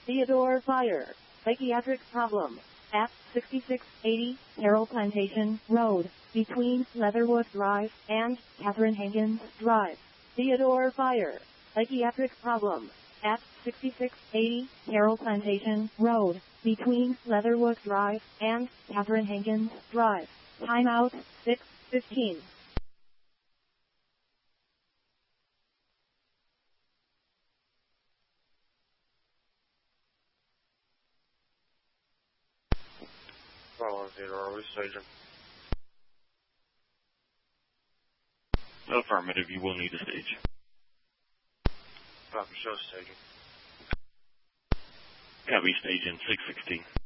Theodore Fire. Psychiatric problem. At 6680 Carroll Plantation Road, between Leatherwood Drive and Catherine Hagens Drive. Theodore Fire. Psychiatric problem. At 6680 Carroll Plantation Road, between Leatherwood Drive and Catherine Hagens Drive. Timeout 6:15. Bravo Theodore, are we staging? Affirmative, you will need a stage. Copy, show staging. Copy, stage in 616.